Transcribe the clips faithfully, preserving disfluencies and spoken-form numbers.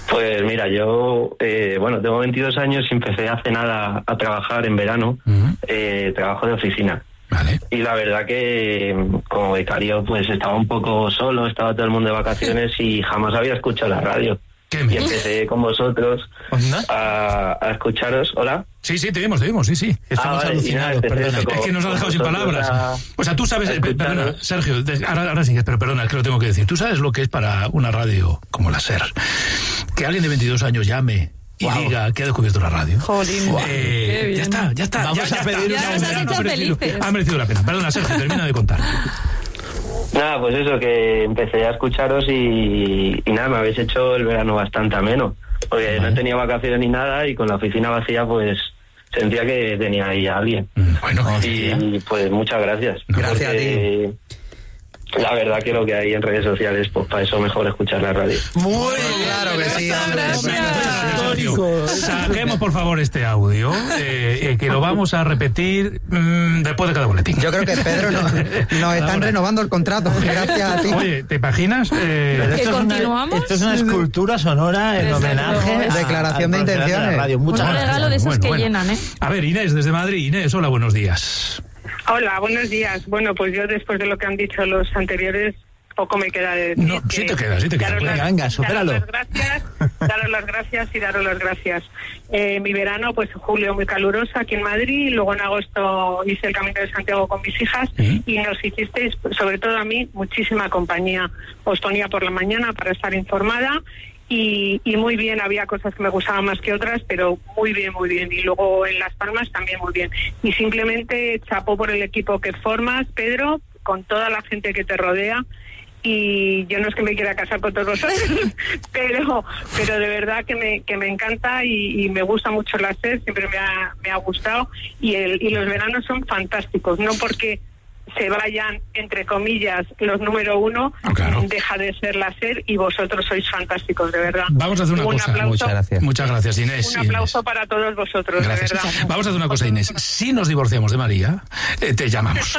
Pues mira, yo, eh, bueno, tengo veintidós años y empecé hace nada a trabajar en verano, uh-huh. eh, trabajo de oficina. Vale. Y la verdad que como becario pues estaba un poco solo, estaba todo el mundo de vacaciones y jamás había escuchado la radio. ¿Qué y empecé con vosotros a, a escucharos. ¿Hola? Sí, sí, te vemos, te vemos, sí, sí. Estamos ah, alucinados, vale, perdona. Es que nos ha dejado sin palabras. A... O sea, tú sabes, eh, perdona, Sergio, ahora, ahora sí, pero perdona, es que lo tengo que decir. Tú sabes lo que es para una radio como la SER. Que alguien de veintidós años llame y wow. diga que ha descubierto la radio. Jolín. Wow. Eh, ya está, ya está. Vamos ya, a ya pedir está. una ya nos has hecho felices. Ha merecido la pena. Perdona, Sergio, termina de contar. Nada, pues eso, que empecé a escucharos y, y nada, me habéis hecho el verano bastante ameno. Porque uh-huh. no tenía vacaciones ni nada y con la oficina vacía, pues sentía que tenía ahí a alguien. Bueno, y, y pues muchas gracias. No, gracias a ti. La verdad que lo que hay en redes sociales, pues para eso mejor escuchar la radio. Muy bien, claro que sí, hombre. Saquemos por favor este audio, eh, eh, que lo vamos a repetir mmm, después de cada boletín. Yo creo que Pedro nos, nos están renovando el contrato, gracias a ti. Oye, ¿te imaginas? Eh, ¿Que esto continuamos? Es una, esto es una escultura sonora en Exacto. homenaje a, Declaración de intenciones. De la radio. Muchas Un gracias. regalo de esos bueno, que bueno. llenan, ¿eh? A ver, Inés, desde Madrid. Inés, hola, buenos días. Hola, buenos días. Bueno, pues yo después de lo que han dicho los anteriores, poco me queda de decir. No, sí te queda, sí te queda. Venga, venga, supéralo. Daros las gracias, daros las gracias y daros las gracias. Eh, mi verano, pues julio muy caluroso aquí en Madrid, luego en agosto hice el Camino de Santiago con mis hijas ¿Mm? y nos hicisteis, sobre todo a mí, muchísima compañía. Os ponía por la mañana para estar informada. Y, y muy bien, había cosas que me gustaban más que otras, pero muy bien, muy bien. Y luego en Las Palmas también muy bien. Y simplemente chapó por el equipo que formas, Pedro, con toda la gente que te rodea. Y yo no es que me quiera casar con todos vosotros, pero pero de verdad que me que me encanta y, y me gusta mucho la SER, siempre me ha, me ha gustado. Y, el, y los veranos son fantásticos, no porque se vayan, entre comillas, los número uno, oh, claro. deja de ser la SER y vosotros sois fantásticos, de verdad. Vamos a hacer una un cosa. Aplauso, Muchas gracias. Muchas gracias, Inés. Un aplauso Inés. para todos vosotros, Gracias. de verdad. Vamos a hacer una cosa, Inés. Si nos divorciamos de María, eh, te llamamos.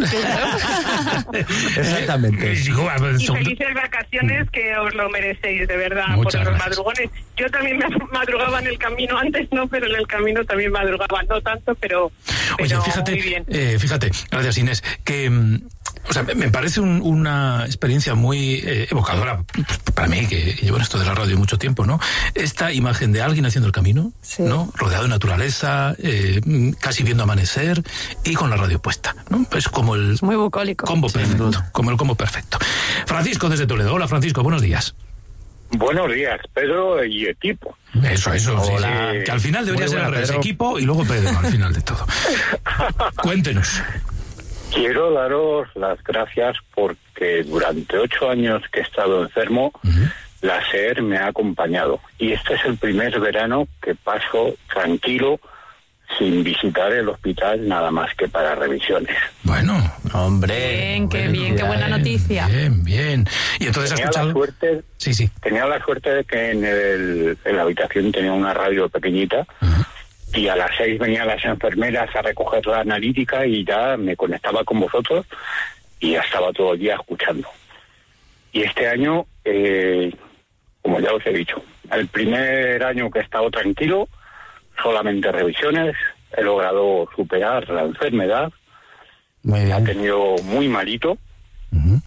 Exactamente. Y, digo, Y felices vacaciones, que os lo merecéis, de verdad, Muchas por los gracias. madrugones. Yo también me madrugaba en el camino, antes no, pero en el camino también madrugaba, no tanto, pero, pero Oye, fíjate, muy bien. eh, fíjate, gracias Inés, que mm, o sea, me, me parece un, una experiencia muy eh, evocadora para mí, que llevo en esto de la radio mucho tiempo, ¿no? Esta imagen de alguien haciendo el camino, Sí. ¿no? Rodeado de naturaleza, eh, casi viendo amanecer y con la radio puesta, ¿no? Es como el Muy bucólico. combo perfecto, como el combo perfecto. Francisco desde Toledo. Hola, Francisco, buenos días. Buenos días, Pedro y equipo. Eso, eso, sí, Hola. sí. Que al final debería Muy ser buena, al revés, Pedro. equipo y luego Pedro al final de todo. Cuéntenos. Quiero daros las gracias porque durante ocho años que he estado enfermo, Uh-huh. la SER me ha acompañado. Y este es el primer verano que paso tranquilo, sin visitar el hospital nada más que para revisiones. Bueno, Hombre. Bien, qué bueno, bien, qué buena bien. noticia. Bien, bien. Y entonces has Tenía la escuchado. suerte, Sí, sí. tenía la suerte de que en, el, en la habitación tenía una radio pequeñita. Uh-huh. Y a las seis venían las enfermeras a recoger la analítica y ya me conectaba con vosotros y ya estaba todo el día escuchando. Y este año, eh, como ya os he dicho, el primer año que he estado tranquilo, solamente revisiones, he logrado superar la enfermedad, Muy me ha bien. tenido muy malito Uh-huh.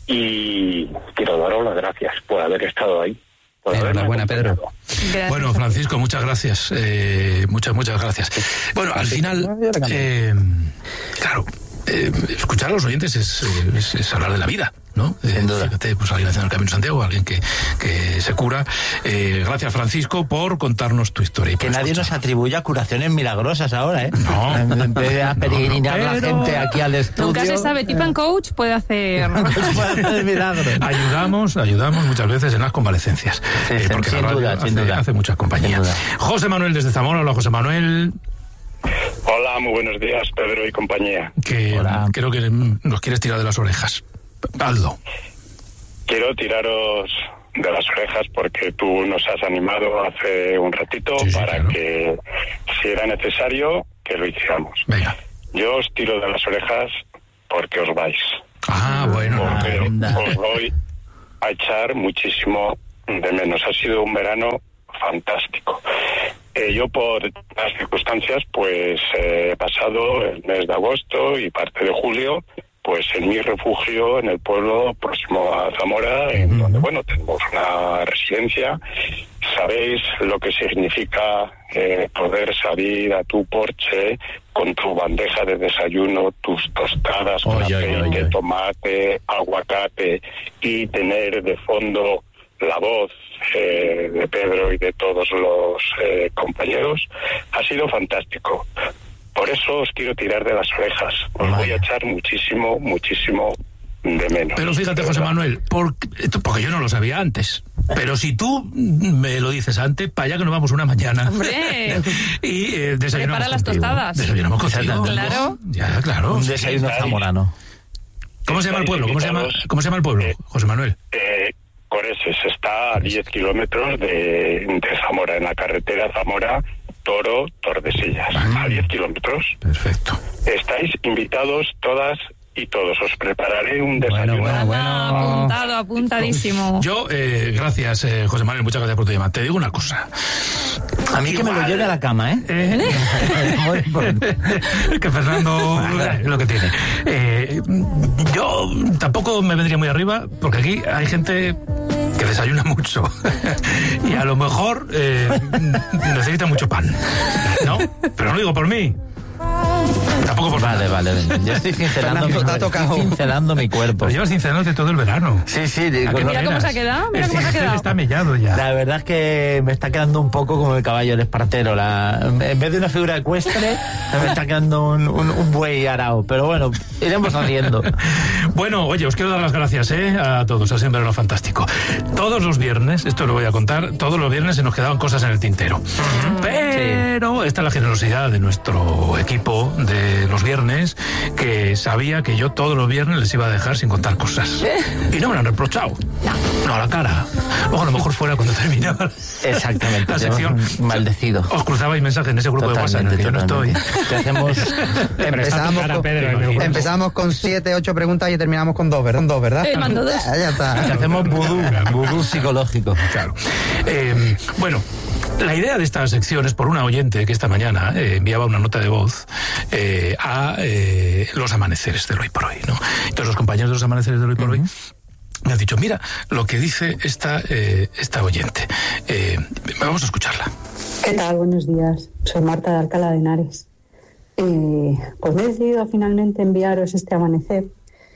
y quiero daros las gracias por haber estado ahí. Por haberme Enhorabuena, Pedro. acompañado. Gracias. Bueno, Francisco, muchas gracias. Eh, muchas, muchas gracias. Bueno, al final, eh, claro, eh, escuchar a los oyentes es, es, es hablar de la vida, ¿no? Eh, Sin duda. Fíjate, pues alguien haciendo el Camino de Santiago, alguien que, que se cura. Eh, gracias, Francisco, por contarnos tu historia. Y Que por nadie nos escuchar. atribuya curaciones milagrosas ahora, ¿eh? No. Empiece a peregrinar No, no, la pero- gente aquí al estudio. Nunca se sabe, Tip and Coach puede hacer... Puede hacer milagros. Ayudamos, ayudamos muchas veces en las convalecencias. Sí, eh, sí, porque sin la radio duda, hace, sin duda. hace mucha compañía. Sin duda. José Manuel desde Zamora. Hola, José Manuel. Hola, muy buenos días, Pedro y compañía. Que Hola. creo que nos quieres tirar de las orejas. Hazlo. Quiero tiraros de las orejas porque tú nos has animado hace un ratito Sí, sí, para claro. que, si era necesario, que lo hiciéramos. Venga. Yo os tiro de las orejas porque os vais. Ah, bueno. Porque anda. os voy a echar muchísimo de menos. Ha sido un verano fantástico. Eh, yo por las circunstancias, pues eh, he pasado el mes de agosto y parte de julio, pues en mi refugio en el pueblo próximo a Zamora, en donde, bueno, tenemos una residencia. Sabéis lo que significa eh, poder salir a tu porche con tu bandeja de desayuno, tus tostadas con Oye, aceite, oye, oye. tomate, aguacate, y tener de fondo la voz eh, de Pedro y de todos los eh, compañeros. Ha sido fantástico. Por eso os quiero tirar de las orejas. Os voy a echar muchísimo, muchísimo de menos. Pero fíjate, José Manuel, porque, porque yo no lo sabía antes. Pero si tú me lo dices antes, para allá que nos vamos una mañana. ¡Hombre! Y eh, desayunamos Prepara las contigo. tostadas. Desayunamos contigo. Claro. Ya, claro. Un desayuno estáis- zamorano. ¿Cómo se llama el pueblo? ¿Cómo se llama, invitados. ¿Cómo se llama el pueblo, Eh, José Manuel? Eh, Coreses está a diez kilómetros de, de Zamora, en la carretera Zamora-Toro-Tordesillas, a diez kilómetros. Perfecto. Estáis invitados todas y todos. Os prepararé un desayuno. bueno, bueno. Anda, apuntado, apuntadísimo. Yo, eh, gracias, eh, José Manuel, muchas gracias por tu llamada. Te digo una cosa. A mí que me lo Igual. lleve a la cama, ¿eh? Eh, Muy importante. que Fernando es lo que tiene. Eh, yo tampoco me vendría muy arriba, porque aquí hay gente que desayuna mucho y a lo mejor eh, necesita mucho pan, ¿no? Pero no digo por mí. Tampoco por Vale, vale, vale. Yo estoy cincelando, mi, Fernando, te ha estoy tocado. cincelando mi cuerpo. Pero llevas cincelándote todo el verano. Sí, sí. digo, ¿A qué no- Mira cómo se ha quedado, mira El cómo se ha cincel quedado. está mellado ya. La verdad es que me está quedando un poco como el caballo del espartero. La, en vez de una figura ecuestre, me está quedando un, un, un buey arao. Pero bueno, iremos haciendo. Bueno, oye, os quiero dar las gracias eh, a todos, ha sido un verano fantástico. Todos los viernes, esto lo voy a contar, todos los viernes se nos quedaban cosas en el tintero. Pero esta es la generosidad de nuestro equipo de los viernes, que sabía que yo todos los viernes les iba a dejar sin contar cosas. Y no me lo han reprochado. No, a la cara. Luego a lo mejor fuera cuando terminaba Exactamente. la te sección. hemos maldecido. Os cruzabais mensajes en ese grupo de WhatsApp en el que yo no estoy. totalmente. Te hacemos... Empezamos cara, con, Pedro, en el grupo. empezamos con siete, ocho preguntas y terminamos con dos, ¿verdad? Con dos, ¿verdad? Eh, mando dos. Ya, ya está. Te hacemos vudú, vudú psicológico. Claro. Eh, bueno, la idea de esta sección es por una oyente que esta mañana eh, enviaba una nota de voz eh, a eh, los amaneceres del hoy por hoy, ¿no? Entonces los compañeros de los amaneceres del hoy por hoy me han dicho, mira lo que dice esta, eh, esta oyente. Eh, vamos a escucharla. ¿Qué tal? Buenos días. Soy Marta de Alcalá de Henares. Eh, pues me he decidido finalmente enviaros este amanecer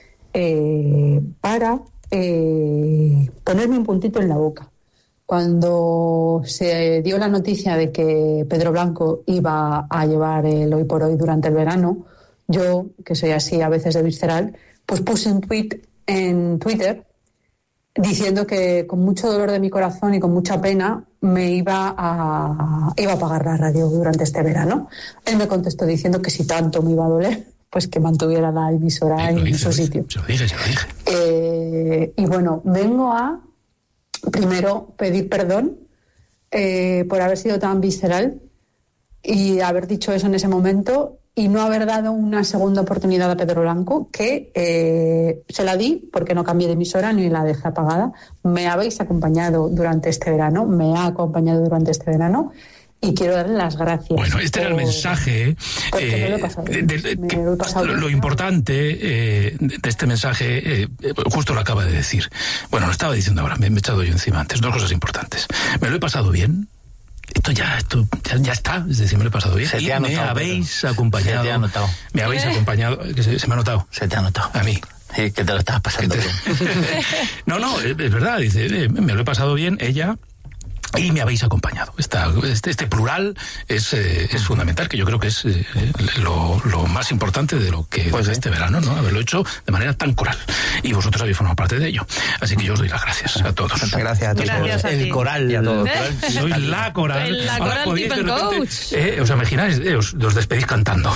eh, para eh, ponerme un puntito en la boca. Cuando se dio la noticia de que Pedro Blanco iba a llevar el Hoy por Hoy durante el verano, yo, que soy así a veces de visceral, pues puse un tweet en Twitter diciendo que con mucho dolor de mi corazón y con mucha pena me iba a, iba a pagar la radio durante este verano. Él me contestó diciendo que si tanto me iba a doler, pues que mantuviera la emisora Eh, lo en hice, su lo hice, sitio. Se lo dije, se lo dije. Eh, y bueno, vengo a primero pedir perdón eh, por haber sido tan visceral y haber dicho eso en ese momento y no haber dado una segunda oportunidad a Pedro Blanco, que eh, se la di porque no cambié de emisora ni la dejé apagada. Me habéis acompañado durante este verano, me ha acompañado durante este verano y quiero darle las gracias. Bueno, este era el por- mensaje. porque me lo he eh, pasado de- bien. de- Me que- lo he pasado lo, bien. lo importante eh, de de este mensaje, eh, justo lo acaba de decir. Bueno, lo estaba diciendo ahora, me, me he echado yo encima antes. Dos cosas importantes. Me lo he pasado bien. Esto ya, esto ya, ya está, es decir, me lo he pasado bien. Se te Y ha me notado, habéis Pedro. acompañado. Se te ha notado. Me habéis acompañado, que se, se me ha notado. Se te ha notado. A mí. Sí, que te lo estabas pasando Que bien. te- no, no, es, es verdad, dice, eh, me lo he pasado bien, ella. Y me habéis acompañado. Esta, este, este plural es, eh, es fundamental, que yo creo que es eh, lo, lo más importante de lo que Pues de sí. este verano, ¿no? Haberlo hecho de manera tan coral. Y vosotros habéis formado parte de ello. Así que yo os doy las gracias a todos. Muchas gracias a todos. Gracias a El ti. coral. Y a todos. ¿Eh? Soy la coral. La Ahora coral podéis, Tip de and repente, Coach. eh, ¿os imagináis? Eh, os, os despedís cantando.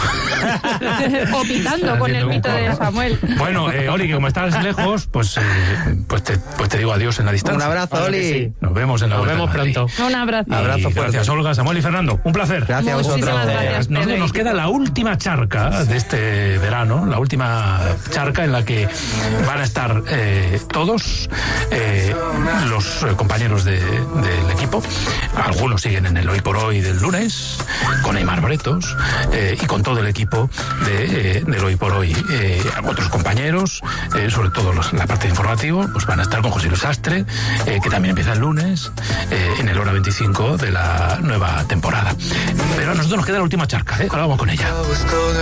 O pitando con el Haciendo un mito de coro. Samuel. Bueno, eh, Oli, que como estás lejos, pues, eh, pues, te, pues te digo adiós en la distancia. Un abrazo, Claro que Oli. sí. Nos vemos en la Nos Vuelta vemos a Madrid. pronto. Un abrazo. Y Abrazo fuerte. gracias, Olga, Samuel y Fernando. Un placer. Gracias a Muchísimas vosotros. gracias, Nos, Pedro. nos queda la última charca de este verano, la última charca en la que van a estar eh, todos eh, los eh, compañeros de- del equipo algunos siguen en el Hoy por Hoy del lunes, con Aimar Bretos eh, y con todo el equipo de, eh, del Hoy por Hoy. Eh, otros compañeros, eh, sobre todo los, la parte de informativo, pues van a estar con José Luis Sastre, eh, que también empieza el lunes, eh, en el hora veinticinco de la nueva temporada. Pero a nosotros nos queda la última charca, ¿eh? Ahora vamos con ella.